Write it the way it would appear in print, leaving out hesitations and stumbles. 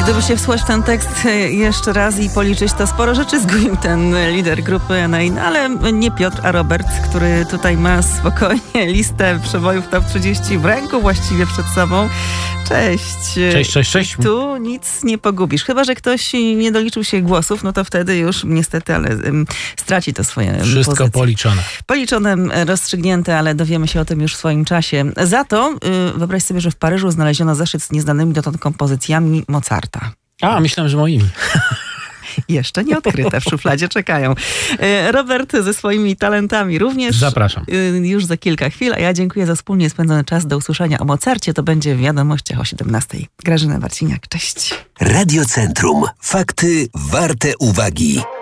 Gdyby się wsłuchać w ten tekst jeszcze raz i policzyć, to sporo rzeczy zgubił ten lider grupy NA, no ale nie Piotr, a Robert, który tutaj ma spokojnie listę przebojów top 30 w ręku właściwie przed sobą. Cześć. Tu nic nie pogubisz. Chyba że ktoś nie doliczył się głosów, no to wtedy już niestety, ale straci to swoje wszystko pozycje. policzone. Policzone, rozstrzygnięte, ale dowiemy się o tym już w swoim czasie. Za to wyobraź sobie, że w Paryżu znaleziono zeszyt z nieznanymi dotąd kompozycjami Mozarta. A, myślałem, że moimi. Jeszcze nie odkryte, w szufladzie czekają. Robert ze swoimi talentami również. Zapraszam. Już za kilka chwil, a ja dziękuję za wspólnie spędzony czas. Do usłyszenia o Mozarcie. To będzie w Wiadomościach o 17:00. Grażyna Marciniak, cześć. Radio Centrum. Fakty warte uwagi.